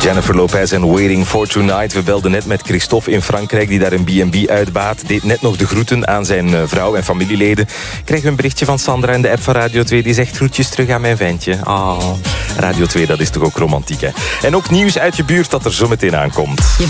Jennifer Lopez en Waiting for Tonight. We belden net met Christophe in Frankrijk, die daar een B&B uitbaat. Deed net nog de groeten aan zijn vrouw en familieleden. Krijgen we een berichtje van Sandra in de app van Radio 2. Die zegt groetjes terug aan mijn ventje. Radio 2, dat is toch ook romantiek, hè? En ook nieuws uit je buurt dat er zo meteen aankomt.